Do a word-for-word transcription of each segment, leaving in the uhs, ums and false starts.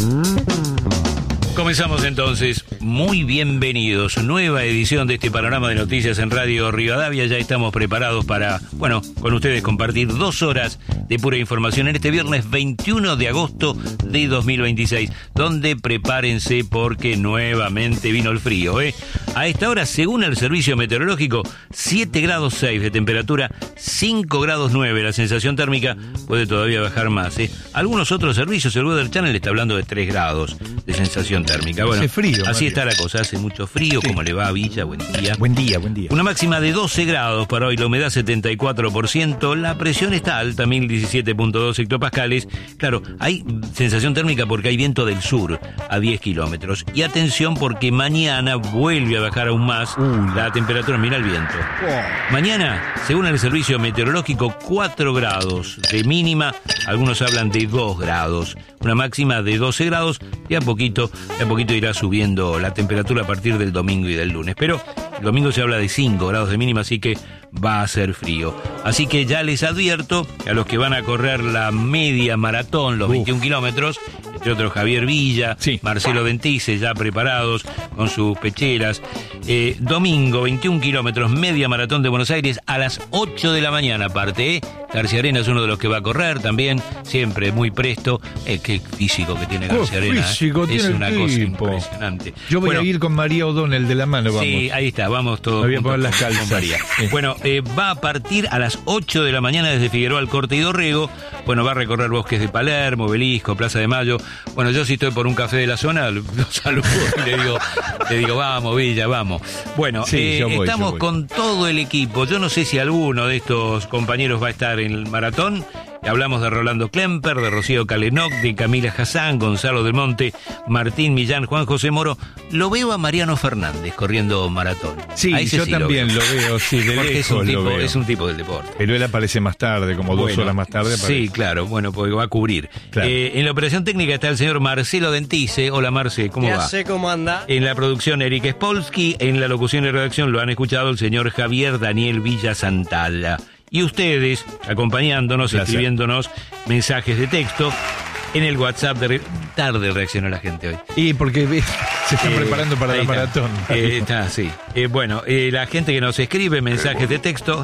Comenzamos entonces, muy bienvenidos, nueva edición de este panorama de noticias en Radio Rivadavia. Ya estamos preparados para, bueno, con ustedes compartir dos horas de pura información en este viernes veintiuno de agosto de dos mil veintiséis, donde prepárense porque nuevamente vino el frío, ¿eh? A esta hora, según el servicio meteorológico, siete grados seis de temperatura, cinco grados nueve, la sensación térmica puede todavía bajar más, ¿eh? Algunos otros servicios, el Weather Channel está hablando de tres grados de sensación térmica. Bueno, hace frío, así Mario. Está la cosa, hace mucho frío. Sí. ¿Cómo le va a Villa? Buen día. Buen día, buen día. Una máxima de doce grados para hoy, la humedad setenta y cuatro por ciento, la presión está alta, mil diecisiete punto dos hectopascales. Claro, hay sensación térmica porque hay viento del sur a diez kilómetros. Y atención porque mañana vuelve a bajar aún más uh, la temperatura. Mira el viento. Oh. Mañana, según el servicio meteorológico, cuatro grados de mínima, algunos hablan de dos grados. Una máxima de doce grados y a poquito, a poquito irá subiendo la temperatura a partir del domingo y del lunes. Pero el domingo se habla de cinco grados de mínima, así que va a ser frío. Así que ya les advierto a los que van a correr la media maratón, los Uf. veintiún kilómetros, entre otros Javier Villa, sí. Marcelo Dentice, ya preparados con sus pecheras. Eh, domingo, veintiún kilómetros, media maratón de Buenos Aires a las ocho de la mañana, aparte, ¿eh? García Arena es uno de los que va a correr también, siempre muy presto. Eh, qué físico que tiene García oh, Arena. Físico, ¿eh? Es tiene una el cosa tipo. impresionante. Yo voy bueno, a ir con María O'Donnell de la mano, vamos. Sí, ahí está, vamos todos. Me voy a poner juntos las con, calzas. Con María. Sí. Bueno, eh, va a partir a las ocho de la mañana desde Figueroa al Corte y Dorrego. Bueno, va a recorrer bosques de Palermo, Obelisco, Plaza de Mayo. Bueno, yo si estoy por un café de la zona, lo saludo y le digo, le digo, vamos, Villa, vamos. Bueno, sí, eh, voy, estamos con todo el equipo. Yo no sé si alguno de estos compañeros va a estar en el maratón. Hablamos de Rolando Klemper, de Rocío Calenoc, de Camila Hassan, Gonzalo del Monte, Martín Millán, Juan José Moro. Lo veo a Mariano Fernández corriendo maratón. Sí, yo sí también lo veo. lo veo, sí, de Porque lejos es un, tipo, lo veo. es un tipo del deporte. Pero él aparece más tarde, como bueno, dos horas más tarde. Aparece. Sí, claro, bueno, porque va a cubrir. Claro. Eh, en la operación técnica está el señor Marcelo Dentice. Hola, Marce, ¿cómo ya va? Ya sé cómo anda. En la producción, Eric Spolsky. En la locución y redacción lo han escuchado el señor Javier Daniel Villa Santalla. Y ustedes, acompañándonos, Gracias. escribiéndonos mensajes de texto en el WhatsApp de... Re... Tarde reaccionó la gente hoy. Y porque se están eh, preparando para la está. maratón. Eh, está, sí. Eh, bueno, eh, la gente que nos escribe mensajes de texto...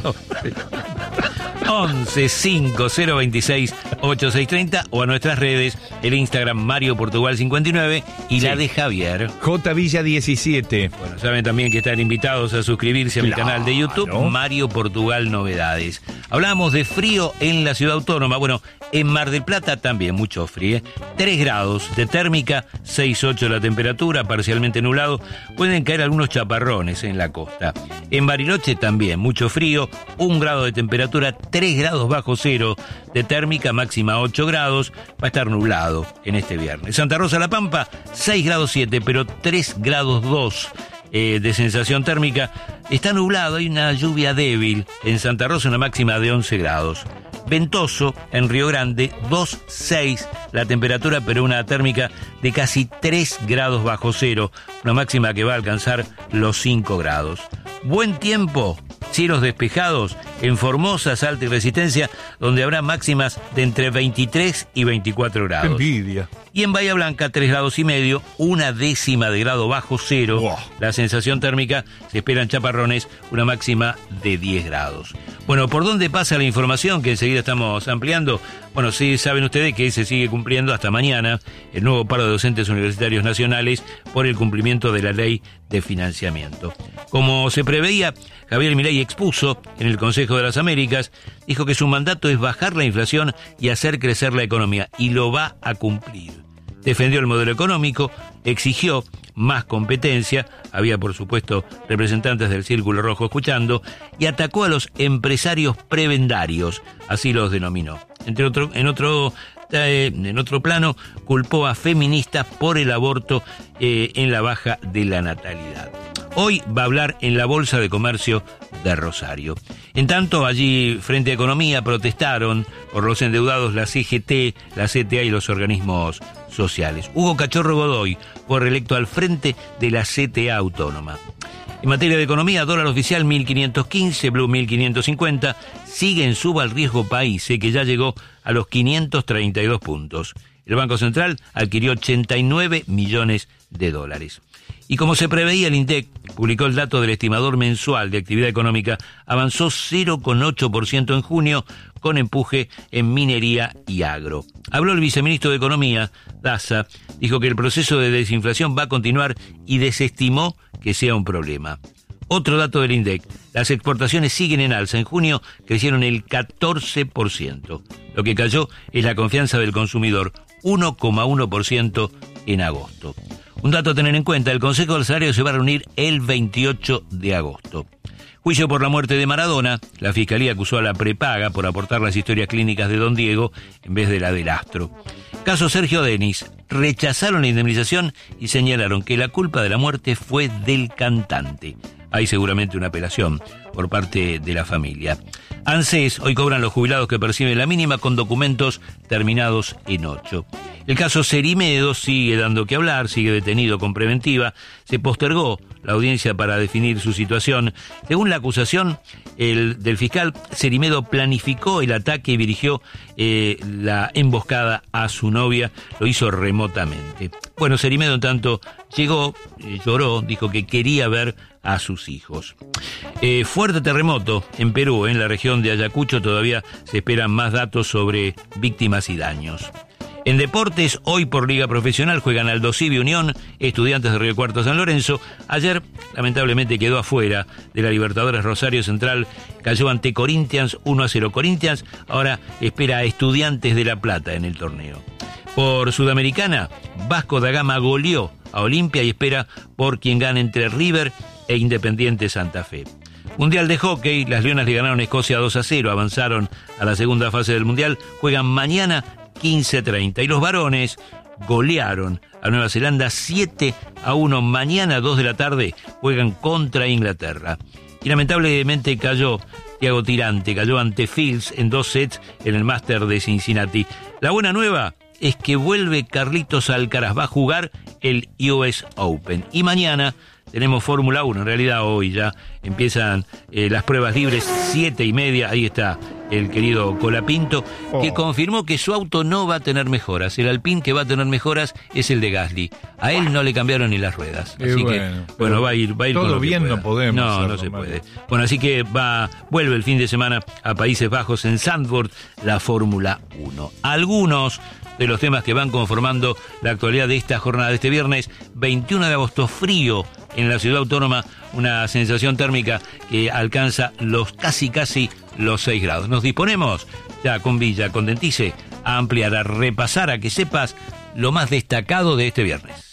once cinco cero veintiséis ochenta y seis treinta o a nuestras redes, el Instagram Mario Portugal cincuenta y nueve y sí. la de Javier J Villa diecisiete. Bueno, saben también que están invitados a suscribirse a mi claro. canal de YouTube Mario Portugal Novedades. Hablamos de frío en la ciudad autónoma. Bueno, en Mar del Plata también mucho frío, ¿eh? tres grados de térmica, seis ocho la temperatura, parcialmente nublado. Pueden caer algunos chaparrones en la costa. En Bariloche también mucho frío, un grado de temperatura, tres grados bajo cero de térmica, máxima ocho grados, va a estar nublado en este viernes. Santa Rosa La Pampa, seis grados siete, pero tres grados dos eh, de sensación térmica. Está nublado, hay una lluvia débil. En Santa Rosa una máxima de once grados. Ventoso, en Río Grande, dos seis la temperatura, pero una térmica de casi tres grados bajo cero, una máxima que va a alcanzar los cinco grados. Buen tiempo, cielos despejados, en Formosa, Salta y Resistencia, donde habrá máximas de entre veintitrés y veinticuatro grados. Envidia. Y en Bahía Blanca, tres grados y medio, una décima de grado bajo cero. Wow. La sensación térmica, se esperan chaparrones, una máxima de diez grados. Bueno, ¿por dónde pasa la información que enseguida estamos ampliando? Bueno, sí saben ustedes que se sigue cumpliendo hasta mañana el nuevo paro de docentes universitarios nacionales por el cumplimiento de la ley de financiamiento. Como se preveía, Javier Milei expuso en el Consejo de las Américas, dijo que su mandato es bajar la inflación y hacer crecer la economía, y lo va a cumplir. Defendió el modelo económico, exigió más competencia, había por supuesto representantes del Círculo Rojo escuchando, y atacó a los empresarios prebendarios, así los denominó. Entre otro, en otro eh, en otro plano, culpó a feministas por el aborto eh, en la baja de la natalidad. Hoy va a hablar en la Bolsa de Comercio de Rosario. En tanto, allí, frente a Economía, protestaron por los endeudados la C G T, la C T A y los organismos sociales. Hugo Cachorro Godoy fue reelecto al frente de la C T A autónoma. En materia de economía, dólar oficial mil quinientos quince, blue mil quinientos cincuenta, sigue en suba el riesgo país, que ya llegó a los quinientos treinta y dos puntos. El Banco Central adquirió ochenta y nueve millones de dólares. Y como se preveía, el INDEC publicó el dato del estimador mensual de actividad económica, avanzó cero coma ocho por ciento en junio, con empuje en minería y agro. Habló el viceministro de Economía, Daza, dijo que el proceso de desinflación va a continuar y desestimó que sea un problema. Otro dato del INDEC, las exportaciones siguen en alza. En junio crecieron el catorce por ciento. Lo que cayó es la confianza del consumidor, uno coma uno por ciento en agosto. Un dato a tener en cuenta, el Consejo del Salario se va a reunir el veintiocho de agosto. Juicio por la muerte de Maradona. La Fiscalía acusó a la prepaga por aportar las historias clínicas de Don Diego en vez de la del astro. Caso Sergio Denis. Rechazaron la indemnización y señalaron que la culpa de la muerte fue del cantante. Hay seguramente una apelación por parte de la familia. ANSES, hoy cobran los jubilados que perciben la mínima con documentos terminados en ocho. El caso Cerimedo sigue dando que hablar, sigue detenido con preventiva. Se postergó la audiencia para definir su situación. Según la acusación el, del fiscal, Cerimedo planificó el ataque y dirigió eh, la emboscada a su novia. Lo hizo remotamente. Bueno, Cerimedo en tanto llegó, eh, lloró, dijo que quería ver a sus hijos. Eh, fuerte terremoto en Perú, en la región de Ayacucho. Todavía se esperan más datos sobre víctimas y daños. En deportes, hoy por Liga Profesional juegan Aldo Civi Unión, Estudiantes de Río Cuarto San Lorenzo. Ayer, lamentablemente, quedó afuera de la Libertadores. Rosario Central cayó ante Corinthians uno a cero. Corinthians ahora espera a Estudiantes de La Plata en el torneo. Por Sudamericana, Vasco da Gama goleó a Olimpia y espera por quien gane entre River e Independiente Santa Fe. Mundial de hockey, las Leonas le ganaron a Escocia dos a cero, avanzaron a la segunda fase del Mundial, juegan mañana quince treinta. Y los varones golearon a Nueva Zelanda siete a uno. Mañana dos de la tarde juegan contra Inglaterra. Y lamentablemente cayó Thiago Tirante, cayó ante Fields en dos sets en el Master de Cincinnati. La buena nueva es que vuelve Carlitos Alcaraz, va a jugar el U S Open. Y mañana tenemos Fórmula uno, en realidad hoy ya empiezan eh, las pruebas libres, siete y media, ahí está el querido Colapinto, oh. que confirmó que su auto no va a tener mejoras. El Alpine que va a tener mejoras es el de Gasly. A él no le cambiaron ni las ruedas. Qué así bueno, que, bueno, va a ir, va a ir todo con lo que bien pueda. no podemos. No, hacerlo, no se mal. puede. Bueno, así que va, vuelve el fin de semana a Países Bajos, en Zandvoort, la Fórmula uno. Algunos de los temas que van conformando la actualidad de esta jornada de este viernes, veintiuno de agosto, frío en la ciudad autónoma, una sensación térmica que alcanza los casi casi los seis grados. Nos disponemos ya con Villa, con Dentice, a ampliar, a repasar, a que sepas lo más destacado de este viernes.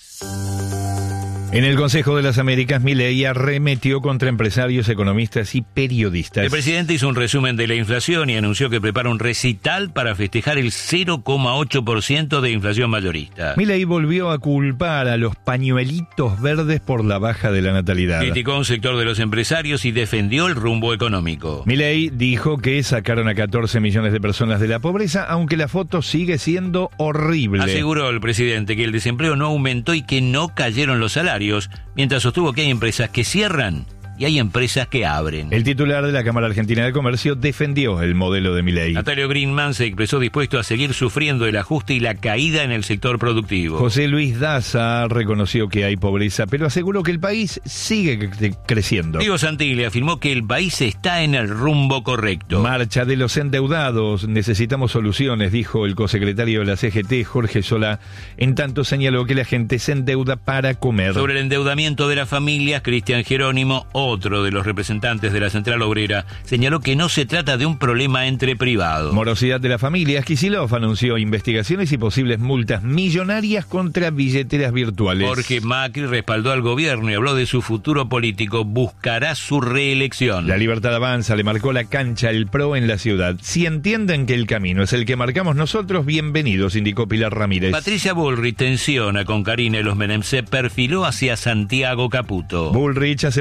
En el Consejo de las Américas, Milei arremetió contra empresarios, economistas y periodistas. El presidente hizo un resumen de la inflación y anunció que prepara un recital para festejar el cero coma ocho por ciento de inflación mayorista. Milei volvió a culpar a los pañuelitos verdes por la baja de la natalidad. Criticó a un sector de los empresarios y defendió el rumbo económico. Milei dijo que sacaron a catorce millones de personas de la pobreza, aunque la foto sigue siendo horrible. Aseguró el presidente que el desempleo no aumentó y que no cayeron los salarios, mientras sostuvo que hay empresas que cierran y hay empresas que abren. El titular de la Cámara Argentina de Comercio defendió el modelo de Milei. Natalio Greenman se expresó dispuesto a seguir sufriendo el ajuste y la caída en el sector productivo. José Luis Daza reconoció que hay pobreza, pero aseguró que el país sigue cre- creciendo. Diego Santilli afirmó que el país está en el rumbo correcto. Marcha de los endeudados, necesitamos soluciones, dijo el cosecretario de la C G T, Jorge Solá. En tanto señaló que la gente se endeuda para comer. Sobre el endeudamiento de las familias, Cristian Jerónimo, otro de los representantes de la Central Obrera, señaló que no se trata de un problema entre privados. Morosidad de la familia, Kicillof anunció investigaciones y posibles multas millonarias contra billeteras virtuales. Jorge Macri respaldó al gobierno y habló de su futuro político, buscará su reelección. La Libertad Avanza le marcó la cancha al PRO en la ciudad. Si entienden que el camino es el que marcamos nosotros, bienvenidos, indicó Pilar Ramírez. Patricia Bullrich tensiona con Karina y los Menem, se perfiló hacia Santiago Caputo. Bullrich aceptó tomarse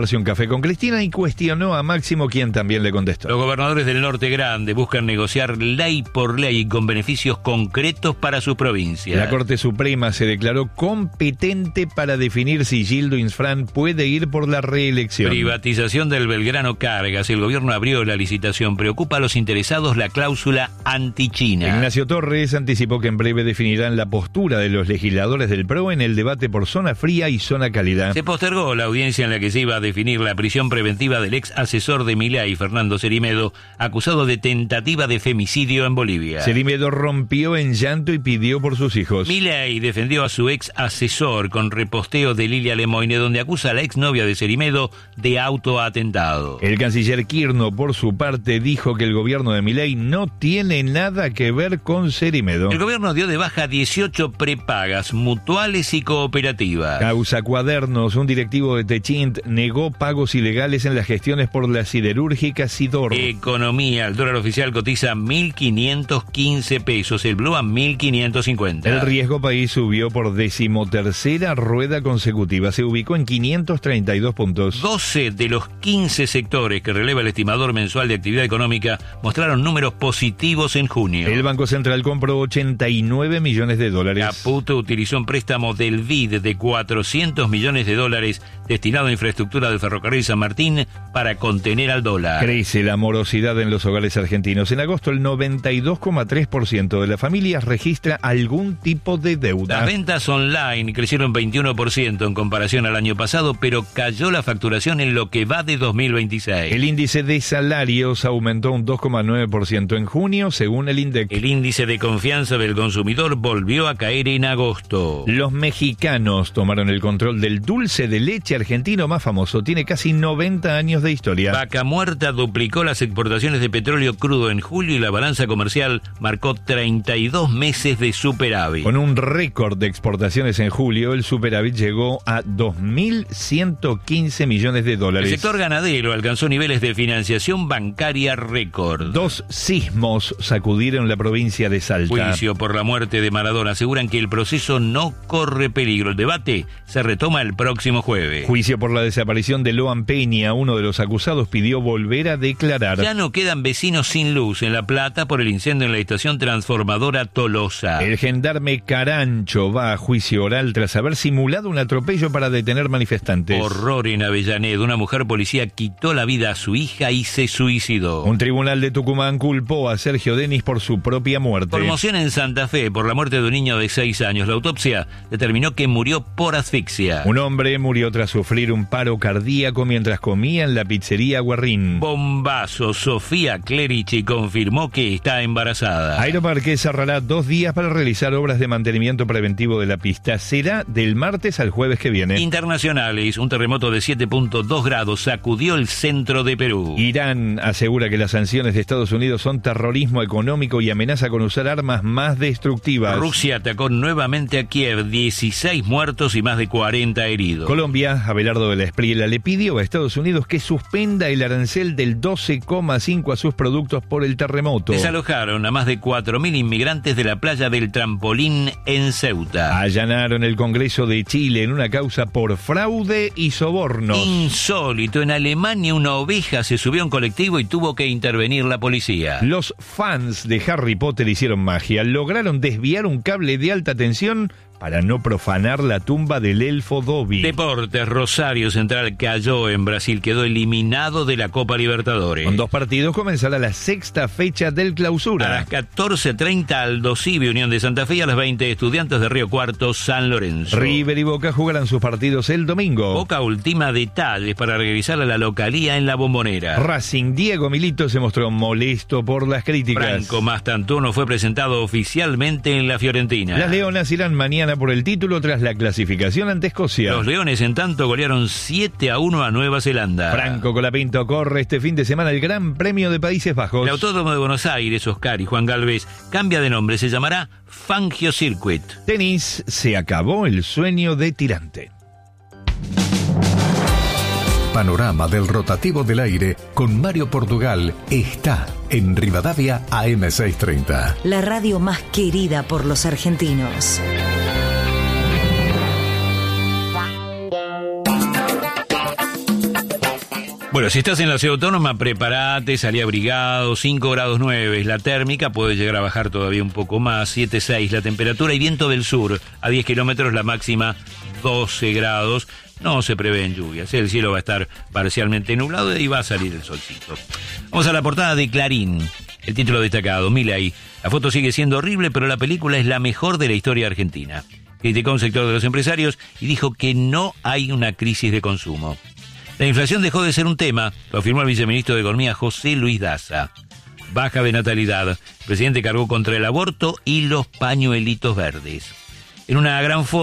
tomarse un café con Cristina y cuestionó a Máximo, quien también le contestó. Los gobernadores del Norte Grande buscan negociar ley por ley con beneficios concretos para sus provincias. La Corte Suprema se declaró competente para definir si Gildo Insfrán puede ir por la reelección. Privatización del Belgrano Cargas. El gobierno abrió la licitación. Preocupa a los interesados la cláusula anti-China. Ignacio Torres anticipó que en breve definirán la postura de los legisladores del P R O en el debate por zona fría y zona cálida. Se postergó la audiencia en la que se iba a definir la prisión preventiva del ex asesor de Milei, Fernando Cerimedo, acusado de tentativa de femicidio en Bolivia. Cerimedo rompió en llanto y pidió por sus hijos. Milei defendió a su ex asesor con reposteo de Lilia Lemoine, donde acusa a la exnovia de Cerimedo de autoatentado. El canciller Kirchner, por su parte, dijo que el gobierno de Milei no tiene nada que ver con Cerimedo. El gobierno dio de baja dieciocho prepagas, mutuales y cooperativas. Causa Cuadernos. Un directivo de Techint negó pagos ilegales en las gestiones por la siderúrgica Sidor. Economía. El dólar oficial cotiza mil quinientos quince pesos, el blue a mil quinientos cincuenta. El riesgo país subió por decimotercera rueda consecutiva. Se ubicó en quinientos treinta y dos puntos. doce de los quince sectores que releva el estimador mensual de actividad económica mostraron números positivos en junio. El Banco Central compró ochenta y nueve millones de dólares. Caputo utilizó un préstamo del B I D de cuatrocientos millones de dólares destinado a infraestructura del ferrocarril San Martín para contener al dólar. Crece la morosidad en los hogares argentinos. En agosto, el noventa y dos coma tres por ciento de las familias registra algún tipo de deuda. Las ventas online crecieron veintiuno por ciento en comparación al año pasado, pero cayó la facturación en lo que va de dos mil veintiséis. El índice de salarios aumentó un dos coma nueve por ciento en junio, según el INDEC. El índice de confianza del consumidor volvió a caer en agosto. Los mexicanos tomaron el control del dulce de leche argentino más famoso. Tiene casi noventa años de historia. Vaca Muerta duplicó las exportaciones de petróleo crudo en julio y la balanza comercial marcó treinta y dos meses de superávit. Con un récord de exportaciones en julio, el superávit llegó a dos mil ciento quince millones de dólares. El sector ganadero alcanzó niveles de financiación bancaria récord. Dos sismos sacudieron la provincia de Salta. Juicio por la muerte de Maradona. Aseguran que el proceso no corre peligro. El debate se retoma el próximo jueves. Juicio por la desaparición de Loan Peña. Uno de los acusados pidió volver a declarar. Ya no quedan vecinos sin luz en La Plata por el incendio en la estación transformadora Tolosa. El gendarme Carancho va a juicio oral tras haber simulado un atropello para detener manifestantes. Horror en Avellaneda. Una mujer policía quitó la vida a su hija y se suicidó. Un tribunal de Tucumán culpó a Sergio Denis por su propia muerte. Conmoción en Santa Fe por la muerte de un niño de seis años. La autopsia determinó que murió por asfixia. Un hombre murió tras sufrir un paro cardíaco mientras comía en la pizzería Guarrín. Bombazo. Sofía Clerici confirmó que está embarazada. Aeroparque cerrará dos días para realizar obras de mantenimiento preventivo de la pista. Será del martes al jueves que viene. Internacionales. Un terremoto de siete punto dos grados sacudió el centro de Perú. Irán asegura que las sanciones de Estados Unidos son terrorismo económico y amenaza con usar armas más destructivas. Rusia atacó nuevamente a Kiev. dieciséis muertos y más de cuarenta heridos. Colombia, Abelardo de la Espriela, le pidió a Estados Unidos que suspenda el arancel del doce coma cinco a sus productos por el terremoto. Desalojaron a más de cuatro mil inmigrantes de la playa del Trampolín en Ceuta. Allanaron el Congreso de Chile en una causa por fraude y sobornos. Insólito. En Alemania una oveja se subió a un colectivo y tuvo que intervenir la policía. Los fans de Harry Potter hicieron magia. Lograron desviar un cable de alta tensión para no profanar la tumba del elfo Dobby. Deportes. Rosario Central cayó en Brasil, quedó eliminado de la Copa Libertadores. Con dos partidos comenzará la sexta fecha del Clausura. A las catorce treinta Aldo Civi, Unión de Santa Fe, y a las veinte Estudiantes de Río Cuarto, San Lorenzo. River y Boca jugarán sus partidos el domingo. Boca ultima detalles para regresar a la localía en la Bombonera. Racing. Diego Milito se mostró molesto por las críticas. Franco Mastantuono fue presentado oficialmente en la Fiorentina. Las Leonas irán mañana por el título tras la clasificación ante Escocia. Los Leones, en tanto, golearon siete a uno a Nueva Zelanda. Franco Colapinto corre este fin de semana el Gran Premio de Países Bajos. El Autódromo de Buenos Aires, Oscar y Juan Galvez, cambia de nombre, se llamará Fangio Circuit. Tenis. Se acabó el sueño de Tirante. Panorama del rotativo del aire con Mario Portugal está en Rivadavia A M seiscientos treinta. La radio más querida por los argentinos. Bueno, si estás en la ciudad autónoma, prepárate, salí abrigado, cinco grados nueve es la térmica, puede llegar a bajar todavía un poco más, siete seis la temperatura y viento del sur, a diez kilómetros la máxima doce grados, no se prevén lluvias, el cielo va a estar parcialmente nublado y va a salir el solcito. Vamos a la portada de Clarín, el título destacado, Milei, la foto sigue siendo horrible, pero la película es la mejor de la historia argentina. Criticó a un sector de los empresarios y dijo que no hay una crisis de consumo. La inflación dejó de ser un tema, lo afirmó el viceministro de Economía José Luis Daza. Baja de natalidad. El presidente cargó contra el aborto y los pañuelitos verdes. En una gran foto